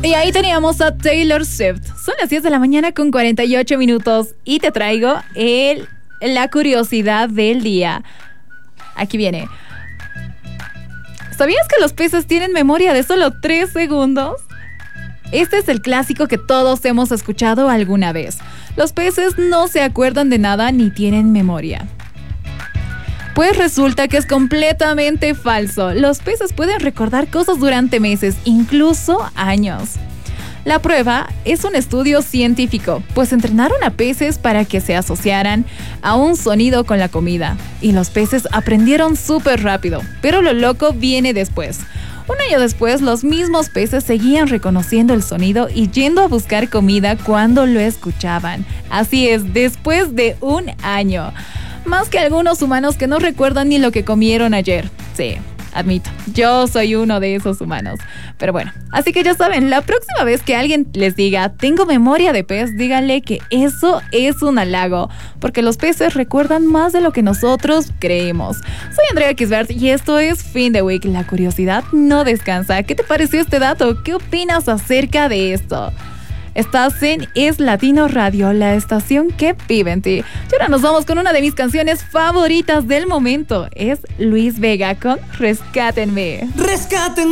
Y ahí teníamos a Taylor Swift. Son las 10 de la mañana con 48 minutos y te traigo la curiosidad del día. Aquí viene. ¿Sabías que los peces tienen memoria de solo 3 segundos? Este es el clásico que todos hemos escuchado alguna vez. Los peces no se acuerdan de nada ni tienen memoria. Pues resulta que es completamente falso. Los peces pueden recordar cosas durante meses, incluso años. La prueba es un estudio científico, pues entrenaron a peces para que se asociaran a un sonido con la comida. Y los peces aprendieron súper rápido, pero lo loco viene después. Un año después, los mismos peces seguían reconociendo el sonido y yendo a buscar comida cuando lo escuchaban. Así es, después de un año. Más que algunos humanos que no recuerdan ni lo que comieron ayer. Sí, admito, yo soy uno de esos humanos. Pero bueno, así que ya saben, la próxima vez que alguien les diga tengo memoria de pez, díganle que eso es un halago, porque los peces recuerdan más de lo que nosotros creemos. Soy Andrea Kisbert y esto es Fin de Week. La curiosidad no descansa. ¿Qué te pareció este dato? ¿Qué opinas acerca de esto? Estás en Es Latino Radio, la estación que vive en ti. Y ahora nos vamos con una de mis canciones favoritas del momento. Es Luis Vega con Rescátenme. Rescátenme.